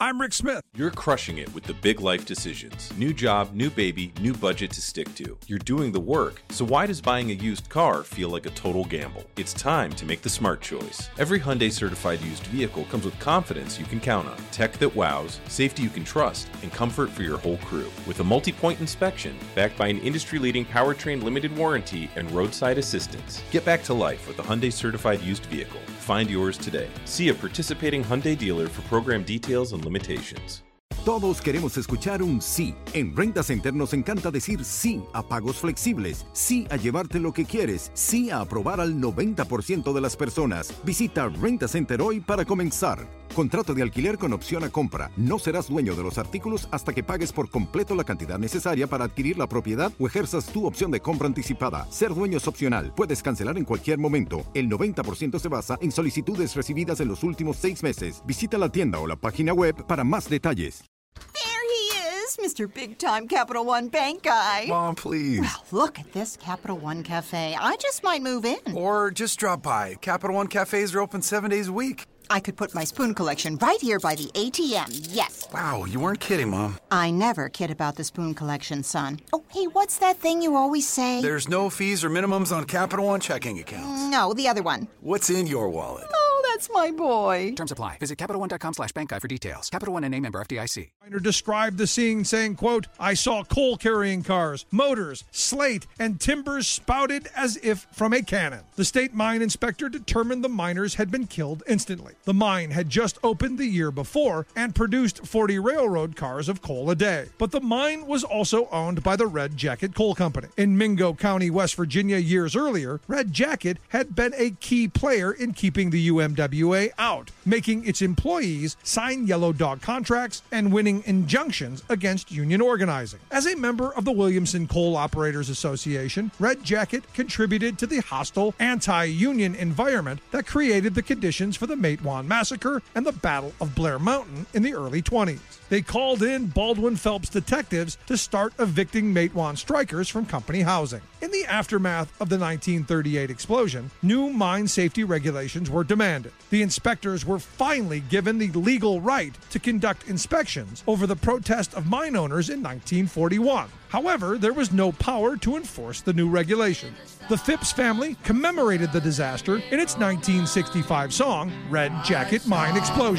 I'm Rick Smith. You're crushing it with the big life decisions. New job, new baby, new budget to stick to. You're doing the work, so why does buying a used car feel like a total gamble? It's time to make the smart choice. Every Hyundai certified used vehicle comes with confidence you can count on, tech that wows, safety you can trust, and comfort for your whole crew. With a multi-point inspection, backed by an industry-leading powertrain limited warranty and roadside assistance. Get back to life with a Hyundai certified used vehicle. Find yours today. See a participating Hyundai dealer for program details and limitations. Todos queremos escuchar un sí. En Renta Center nos encanta decir sí a pagos flexibles, sí a llevarte lo que quieres, sí a aprobar al 90% de las personas. Visita Renta Center hoy para comenzar. Contrato de alquiler con opción a compra. No serás dueño de los artículos hasta que pagues por completo la cantidad necesaria para adquirir la propiedad o ejerzas tu opción de compra anticipada. Ser dueño es opcional. Puedes cancelar en cualquier momento. El 90% se basa en solicitudes recibidas en los últimos 6 meses. Visita la tienda o la página web para más detalles. There he is, Mr. Big Time Capital One Bank guy. Mom, please. Well, look at this Capital One Cafe. I just might move in. Or just drop by. Capital One cafes are open 7 days a week. I could put my spoon collection right here by the ATM, yes. Wow, you weren't kidding, Mom. I never kid about the spoon collection, son. Oh, hey, what's that thing you always say? There's no fees or minimums on Capital One checking accounts. No, the other one. What's in your wallet? Oh, that's my boy. Terms apply. Visit CapitalOne.com/bankguide for details. Capital One NA, member FDIC. Described the scene saying, quote, I saw coal-carrying cars, motors, slate, and timbers spouted as if from a cannon. The state mine inspector determined the miners had been killed instantly. The mine had just opened the year before and produced 40 railroad cars of coal a day. But the mine was also owned by the Red Jacket Coal Company. In Mingo County, West Virginia, years earlier, Red Jacket had been a key player in keeping the UMWA out, making its employees sign yellow dog contracts and winning injunctions against union organizing. As a member of the Williamson Coal Operators Association, Red Jacket contributed to the hostile anti-union environment that created the conditions for the Matewan Massacre and the Battle of Blair Mountain in the early 20s. They called in Baldwin Phelps detectives to start evicting Matewan strikers from company housing. In the aftermath of the 1938 explosion, new mine safety regulations were demanded. The inspectors were finally given the legal right to conduct inspections over the protest of mine owners in 1941. However, there was no power to enforce the new regulations. The Phipps family commemorated the disaster in its 1965 song, Red Jacket Mine Explosion.